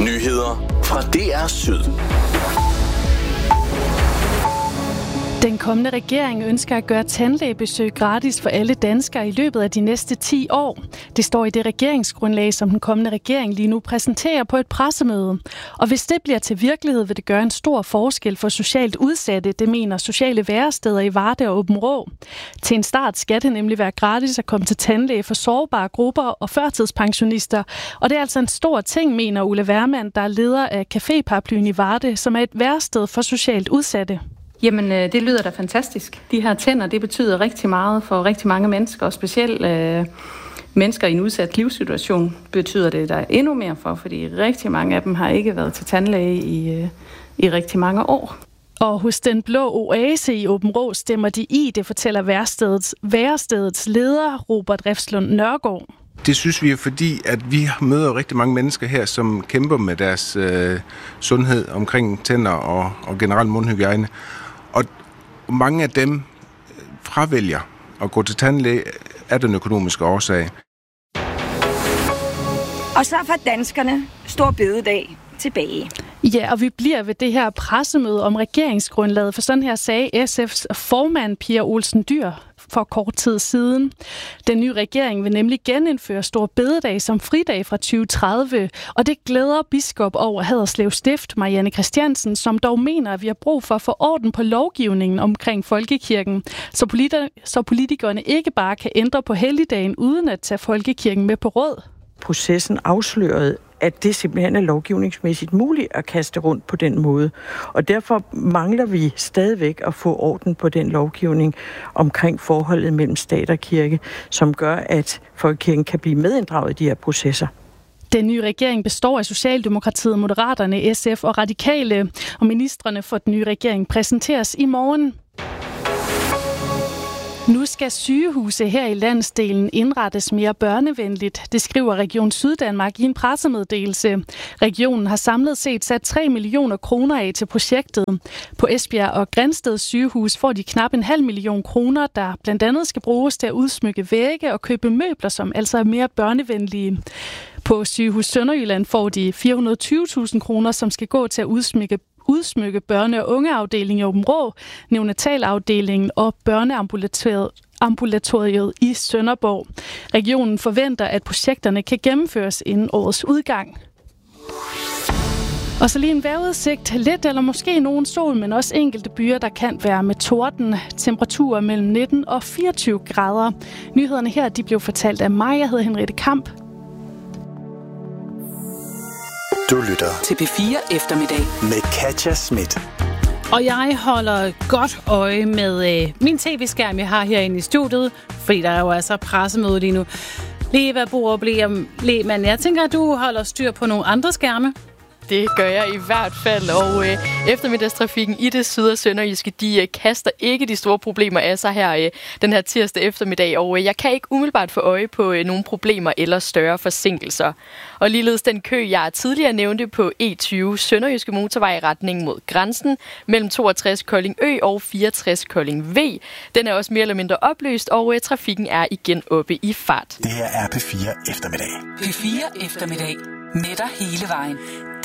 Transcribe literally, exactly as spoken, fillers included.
Nyheder fra D R Syd. Den kommende regering ønsker at gøre tandlægebesøg gratis for alle danskere i løbet af de næste ti år. Det står i det regeringsgrundlag, som den kommende regering lige nu præsenterer på et pressemøde. Og hvis det bliver til virkelighed, vil det gøre en stor forskel for socialt udsatte, det mener sociale væresteder i Varde og Aabenraa. Til en start skal det nemlig være gratis at komme til tandlæge for sårbare grupper og førtidspensionister. Og det er altså en stor ting, mener Ulla Wermann, der er leder af Caféparaplyen i Varde, som er et værested for socialt udsatte. Jamen, det lyder da fantastisk. De her tænder, det betyder rigtig meget for rigtig mange mennesker, og specielt øh, mennesker i en udsat livssituation betyder det der endnu mere for, fordi rigtig mange af dem har ikke været til tandlæge i, øh, i rigtig mange år. Og hos den blå oase i Aabenraa stemmer de i, det fortæller værestedets, værestedets leder, Robert Refslund Nørgaard. Det synes vi er fordi, at vi møder rigtig mange mennesker her, som kæmper med deres øh, sundhed omkring tænder og, og generelt mundhygiejne. Og mange af dem fravælger at gå til tandlæge af den økonomiske årsag. Og så får danskerne stor bededag tilbage. Ja, og vi bliver ved det her pressemøde om regeringsgrundlaget, for sådan her sagde S F's formand Pia Olsen Dyhr for kort tid siden. Den nye regering vil nemlig genindføre stor bededag som fridag fra tyve tredive, og det glæder biskop over Haderslev Stift, Marianne Christiansen, som dog mener, at vi har brug for at få orden på lovgivningen omkring folkekirken, så, politi- så politikerne ikke bare kan ændre på helligdagen uden at tage folkekirken med på råd. Processen afslørede, at det simpelthen er lovgivningsmæssigt muligt at kaste rundt på den måde. Og derfor mangler vi stadigvæk at få orden på den lovgivning omkring forholdet mellem stat og kirke, som gør, at folkekirken kan blive medinddraget i de her processer. Den nye regering består af Socialdemokratiet, Moderaterne, S F og Radikale, og ministrene for den nye regering præsenteres i morgen. Nu skal sygehuse her i landsdelen indrettes mere børnevenligt, det skriver Region Syddanmark i en pressemeddelelse. Regionen har samlet set sat tre millioner kroner af til projektet. På Esbjerg og Grænsted sygehus får de knap en halv million kroner, der blandt andet skal bruges til at udsmykke vægge og købe møbler, som altså er mere børnevenlige. På sygehus Sønderjylland får de fire hundrede og tyve tusind kroner, som skal gå til at udsmykke udsmykke børne- og ungeafdelingen i Aabenraa, neonatalafdelingen og børneambulatoriet i Sønderborg. Regionen forventer, at projekterne kan gennemføres inden årets udgang. Og så lige en vejrudsigt. Lidt eller måske nogen sol, men også enkelte byer, der kan være med torden. Temperaturer mellem nitten og fireogtyve grader. Nyhederne her, de blev fortalt af mig. Jeg hedder Henriette Kamp. Du lytter til P fire Eftermiddag med Katja Schmidt. Og jeg holder godt øje med øh, min tv-skærm, jeg har herinde i studiet, fordi der er jo altså pressemøde lige nu. Leva Borup Lehmann, jeg tænker, at du holder styr på nogle andre skærme. Det gør jeg i hvert fald, og øh, eftermiddagstrafikken i det syd- og sønderjyske, de øh, kaster ikke de store problemer af sig her øh, den her tirsdag eftermiddag, og øh, jeg kan ikke umiddelbart få øje på øh, nogle problemer eller større forsinkelser. Og ligeledes den kø, jeg tidligere nævnte på E tyve Sønderjyske Motorvej i retning mod grænsen, mellem toogtres Kolding Ø og fireogtres Kolding V, den er også mere eller mindre opløst, og øh, trafikken er igen oppe i fart. Det her er P fire Eftermiddag. P fire Eftermiddag med dig hele vejen.